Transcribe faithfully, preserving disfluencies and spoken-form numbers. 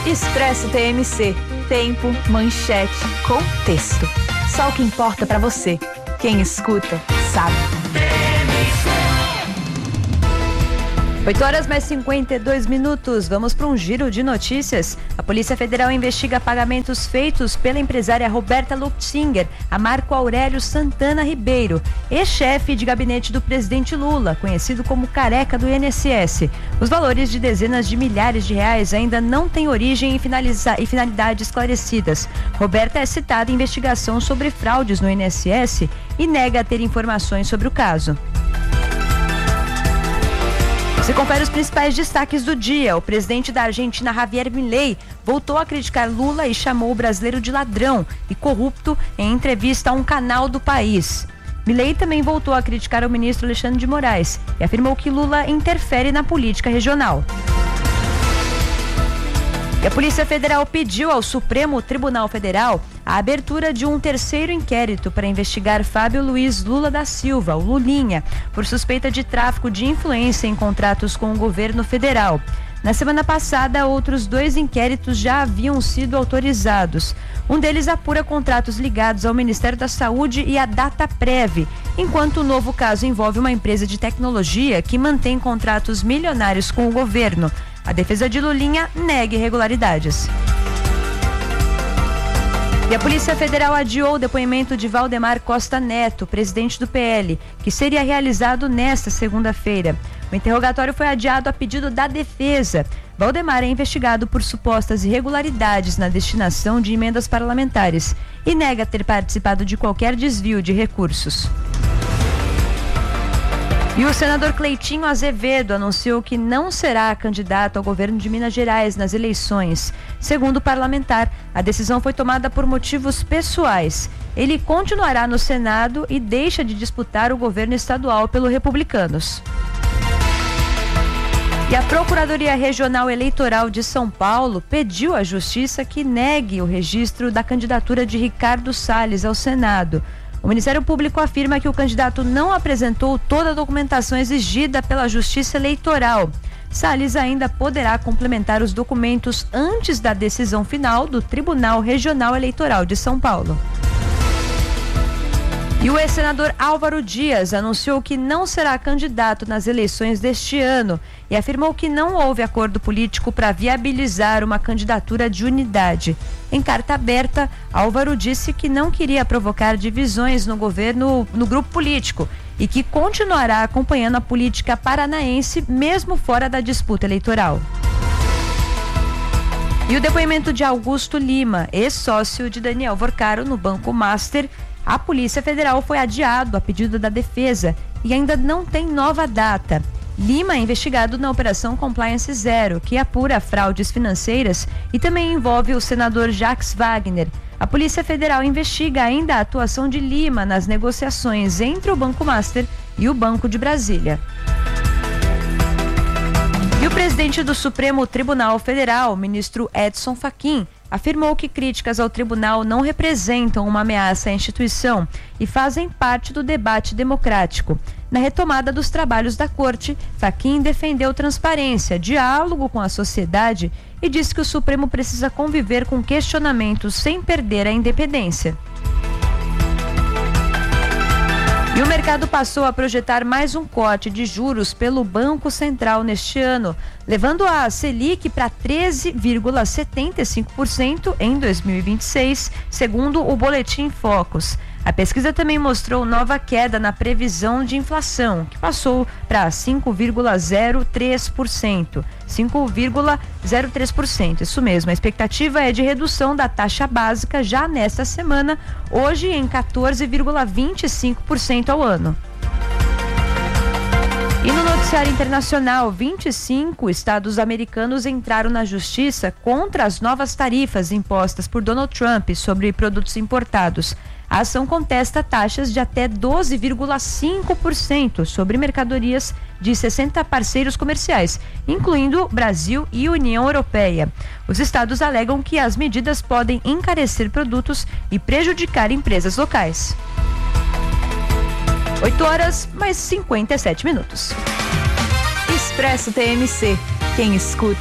Expresso T M C. Tempo, manchete, contexto. Só o que importa pra você. Quem escuta, sabe. oito horas mais cinquenta e dois minutos. Vamos para um giro de notícias. A Polícia Federal investiga pagamentos feitos pela empresária Roberta Lutzinger a Marco Aurélio Santana Ribeiro, ex-chefe de gabinete do presidente Lula, conhecido como Careca do I N S S. Os valores de dezenas de milhares de reais ainda não têm origem e, finaliza- e finalidade esclarecidas. Roberta é citada em investigação sobre fraudes no I N S S e nega ter informações sobre o caso. Você confere os principais destaques do dia. O presidente da Argentina, Javier Milei, voltou a criticar Lula e chamou o brasileiro de ladrão e corrupto em entrevista a um canal do país. Milei também voltou a criticar o ministro Alexandre de Moraes e afirmou que Lula interfere na política regional. E a Polícia Federal pediu ao Supremo Tribunal Federal a abertura de um terceiro inquérito para investigar Fábio Luiz Lula da Silva, o Lulinha, por suspeita de tráfico de influência em contratos com o governo federal. Na semana passada, outros dois inquéritos já haviam sido autorizados. Um deles apura contratos ligados ao Ministério da Saúde e à Dataprev, enquanto o novo caso envolve uma empresa de tecnologia que mantém contratos milionários com o governo. A defesa de Lulinha nega irregularidades. E a Polícia Federal adiou o depoimento de Valdemar Costa Neto, presidente do P L, que seria realizado nesta segunda-feira. O interrogatório foi adiado a pedido da defesa. Valdemar é investigado por supostas irregularidades na destinação de emendas parlamentares e nega ter participado de qualquer desvio de recursos. E o senador Cleitinho Azevedo anunciou que não será candidato ao governo de Minas Gerais nas eleições. Segundo o parlamentar, a decisão foi tomada por motivos pessoais. Ele continuará no Senado e deixa de disputar o governo estadual pelo Republicanos. E a Procuradoria Regional Eleitoral de São Paulo pediu à Justiça que negue o registro da candidatura de Ricardo Salles ao Senado. O Ministério Público afirma que o candidato não apresentou toda a documentação exigida pela Justiça Eleitoral. Salles ainda poderá complementar os documentos antes da decisão final do Tribunal Regional Eleitoral de São Paulo. E o ex-senador Álvaro Dias anunciou que não será candidato nas eleições deste ano e afirmou que não houve acordo político para viabilizar uma candidatura de unidade. Em carta aberta, Álvaro disse que não queria provocar divisões no governo, no grupo político, e que continuará acompanhando a política paranaense mesmo fora da disputa eleitoral. E o depoimento de Augusto Lima, ex-sócio de Daniel Vorcaro no Banco Master, a Polícia Federal foi adiado a pedido da defesa e ainda não tem nova data. Lima é investigado na Operação Compliance Zero, que apura fraudes financeiras e também envolve o senador Jacques Wagner. A Polícia Federal investiga ainda a atuação de Lima nas negociações entre o Banco Master e o Banco de Brasília. E o presidente do Supremo Tribunal Federal, ministro Edson Fachin, afirmou que críticas ao tribunal não representam uma ameaça à instituição e fazem parte do debate democrático. Na retomada dos trabalhos da corte, Fachin defendeu transparência, diálogo com a sociedade e disse que o Supremo precisa conviver com questionamentos sem perder a independência. E o mercado passou a projetar mais um corte de juros pelo Banco Central neste ano, levando a Selic para treze vírgula setenta e cinco por cento em dois mil e vinte e seis, segundo o Boletim Focus. A pesquisa também mostrou nova queda na previsão de inflação, que passou para cinco vírgula zero três por cento. cinco vírgula zero três por cento, isso mesmo. A expectativa é de redução da taxa básica já nesta semana, hoje em quatorze vírgula vinte e cinco por cento ao ano. E no noticiário internacional, vinte e cinco estados americanos entraram na justiça contra as novas tarifas impostas por Donald Trump sobre produtos importados. A ação contesta taxas de até doze vírgula cinco por cento sobre mercadorias de sessenta parceiros comerciais, incluindo Brasil e União Europeia. Os estados alegam que as medidas podem encarecer produtos e prejudicar empresas locais. oito horas mais cinquenta e sete minutos. Expresso T M C. Quem escuta,